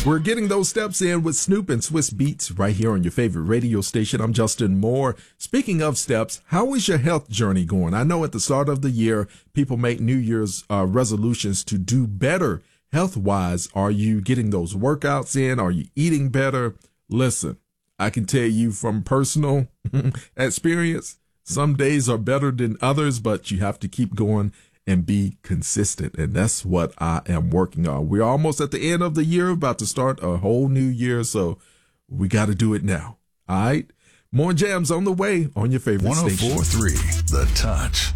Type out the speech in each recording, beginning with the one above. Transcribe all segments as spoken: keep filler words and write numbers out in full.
We're getting those steps in with Snoop and Swiss Beats right here on your favorite radio station. I'm Justin Moore. Speaking of steps, how is your health journey going? I know at the start of the year, people make New Year's uh, resolutions to do better health-wise. Are you getting those workouts in? Are you eating better? Listen, I can tell you from personal experience, some days are better than others, but you have to keep going and be consistent. And that's what I am working on. We're almost at the end of the year, about to start a whole new year. So we got to do it now. All right. More jams on the way on your favorite station. one oh four point three The Touch.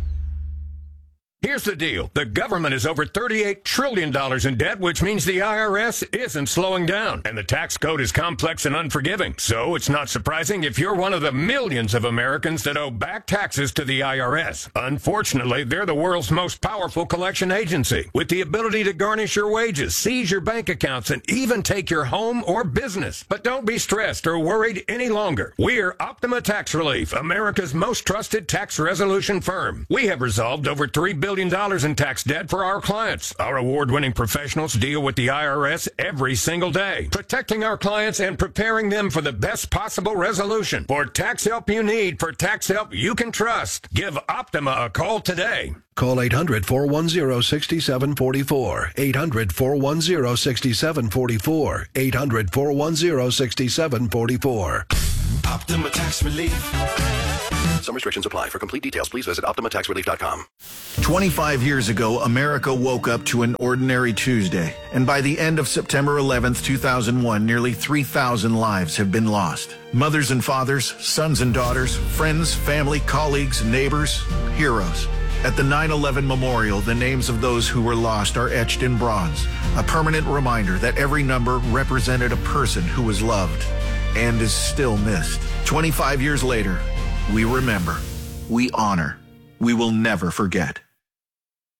Here's the deal. The government is over thirty-eight trillion dollars in debt, which means the I R S isn't slowing down. And the tax code is complex and unforgiving. So it's not surprising if you're one of the millions of Americans that owe back taxes to the I R S. Unfortunately, they're the world's most powerful collection agency, with the ability to garnish your wages, seize your bank accounts, and even take your home or business. But don't be stressed or worried any longer. We're Optima Tax Relief, America's most trusted tax resolution firm. We have resolved over three billion dollars in tax debt for our clients. Our award-winning professionals deal with the I R S every single day, protecting our clients and preparing them for the best possible resolution. For tax help you need, for tax help you can trust, give Optima a call today. Call eight hundred, four one zero, six seven four four. eight hundred, four one zero, six seven four four. eight hundred, four one zero, six seven four four. Optima Tax Relief. Some restrictions apply. For complete details, please visit optima tax relief dot com. twenty-five years ago, America woke up to an ordinary Tuesday. And by the end of September eleventh, two thousand one, nearly three thousand lives have been lost. Mothers and fathers, sons and daughters, friends, family, colleagues, neighbors, heroes. At the nine eleven Memorial, the names of those who were lost are etched in bronze, a permanent reminder that every number represented a person who was loved and is still missed. twenty-five years later, we remember, we honor, we will never forget.